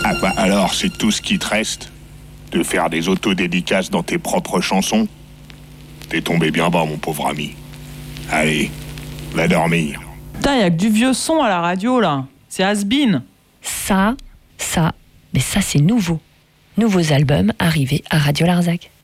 Ah bah alors, c'est tout ce qui te reste? De faire des autodédicaces dans tes propres chansons? T'es tombé bien bas, mon pauvre ami. Allez, va dormir. Putain, y a que du vieux son à la radio, là. C'est has-been. Mais ça c'est nouveau. Nouveaux albums arrivés à Radio Larzac.